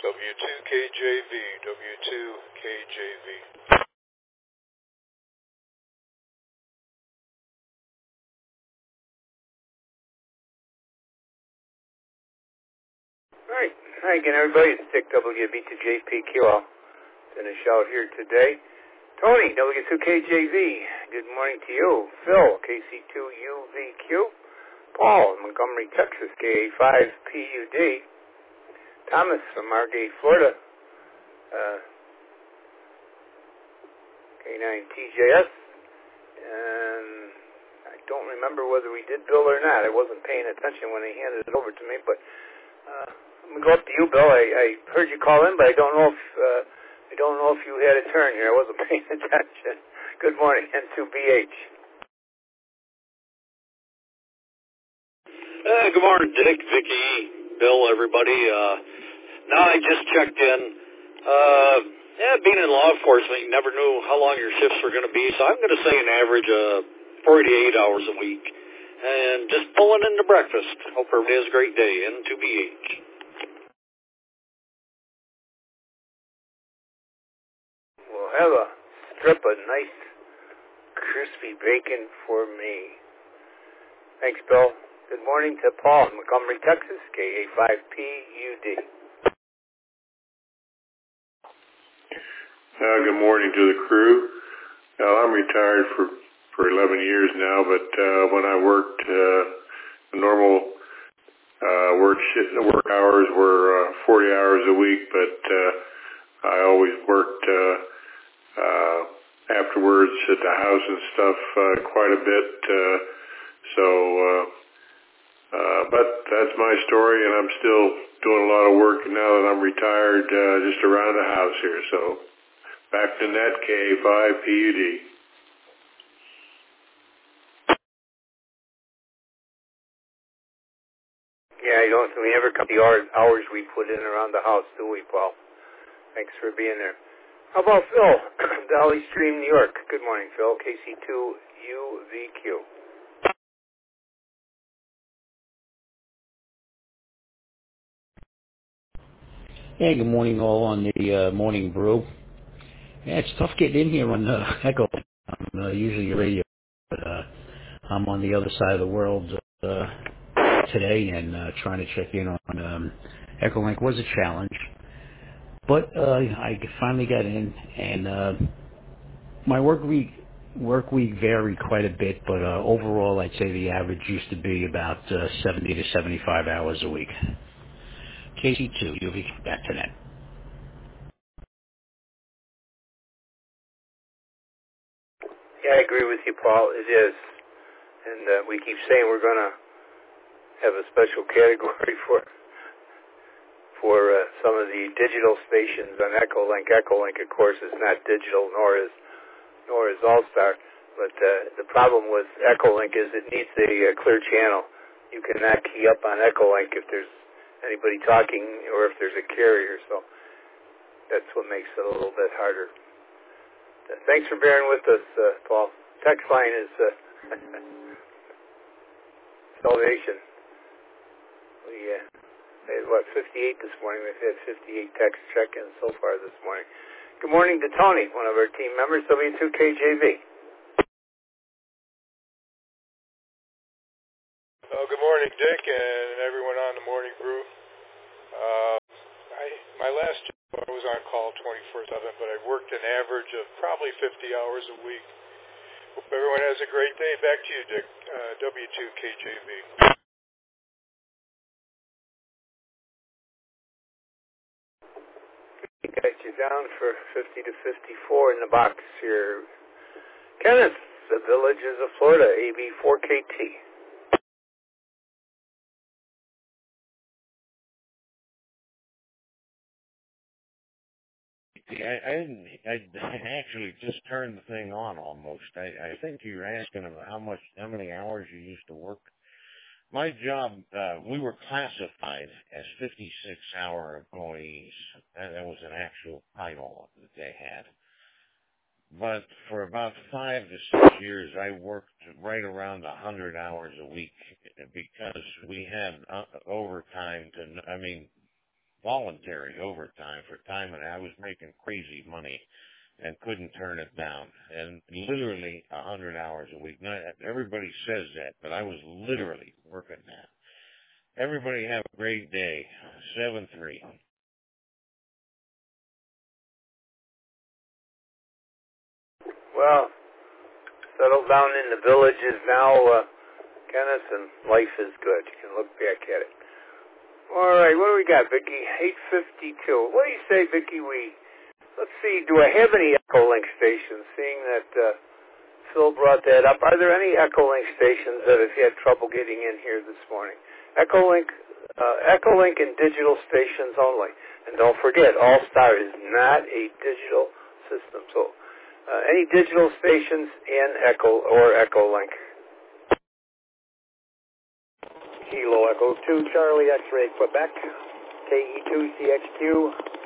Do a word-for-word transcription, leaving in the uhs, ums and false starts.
W two K J V, W two K J V. All right. Hi again, everybody. It's Dick, W B two J P Q. I'll finish out here today. Tony, W two K J V. Good morning to you. Phil, K C two U V Q. Paul, Montgomery, Texas, K A five P U D. Thomas from Margate, Florida, uh, K nine T J S. And I don't remember whether we did Bill or not. I wasn't paying attention when he handed it over to me, but uh, I'm going to go up to you, Bill. I, I heard you call in, but I don't know if uh, I don't know if you had a turn here. I wasn't paying attention. Good morning, N two B H. Uh, good morning, Dick, Vicky, Bill, everybody. Uh, now I just checked in. Uh, yeah, being in law enforcement, you never knew how long your shifts were going to be, so I'm going to say an average of forty-eight hours a week. And just pulling into breakfast. Hope everybody has a great day. N two B H. We'll have a strip of nice, crispy bacon for me. Thanks, Bill. Good morning to Paul, Montgomery, Texas, K A five P U D. Uh, good morning to the crew. Now, I'm retired for, for eleven years now, but uh, when I worked, uh, the normal uh, work shift, work hours were uh, forty hours a week, but uh, I always worked uh, uh, afterwards at the house and stuff uh, quite a bit. Uh, so, uh, uh, but that's my story, and I'm still doing a lot of work now that I'm retired, uh, just around the house here. So. Back to net, K A five P U D. Yeah, you don't, we never come to the hours, hours we put in around the house, do we, Paul? Thanks for being there. How about Phil? Dolly Stream, New York. Good morning, Phil. K C two U V Q. Hey, good morning all on the uh, morning brew. Yeah, it's tough getting in here on uh, Echo. I'm uh, usually a radio, but uh, I'm on the other side of the world uh, today, and uh, trying to check in on um, Echolink was a challenge. But uh, I finally got in, and uh, my work week work week varied quite a bit, but uh, overall I'd say the average used to be about uh, seventy to seventy-five hours a week. K C two, you'll be back to that. Yeah, I agree with you, Paul. It is. And uh, we keep saying we're going to have a special category for for uh, some of the digital stations on Echolink. Echolink, of course, is not digital, nor is nor is All-Star. But uh, the problem with Echolink is it needs a, a clear channel. You cannot key up on Echolink if there's anybody talking or if there's a carrier. So that's what makes it a little bit harder. Uh, thanks for bearing with us, uh, Paul. Text line is uh, Salvation. We uh, had, what, fifty-eight this morning. We've had fifty-eight text check-ins so far this morning. Good morning to Tony, one of our team members, W two K J V. Oh, good morning, Dick, and everyone on the morning brew. Uh, I, my last job, I was on call twenty-four seven, but I've worked an average of probably fifty hours a week. Hope everyone has a great day. Back to you, Dick, uh, W two K J V. We got you down for fifty to fifty-four in the box here. Kenneth, the Villages of Florida, A B four K T. I, I didn't. I, I actually just turned the thing on almost. I, I think you were asking about how much, how many hours you used to work. My job, uh, we were classified as fifty-six hour employees. That, that was an actual title that they had. But for about five to six years, I worked right around a hundred hours a week because we had uh, overtime to. I mean. voluntary overtime for time, and I was making crazy money and couldn't turn it down. And literally a hundred hours a week. Now, everybody says that, but I was literally working that. Everybody have a great day. seven three. Well, settled down in the villages now, uh, Kenneth, and life is good. You can look back at it. All right, what do we got, Vicki? eight fifty-two. What do you say, Vicki? We let's see. Do I have any Echolink stations? Seeing that uh, Phil brought that up, are there any Echolink stations that have had trouble getting in here this morning? Echolink, uh, Echolink and digital stations only. And don't forget, All-Star is not a digital system. So, uh, any digital stations in Echo or Echolink? Kilo Echo two, Charlie X-Ray, Quebec, K E two C X Q.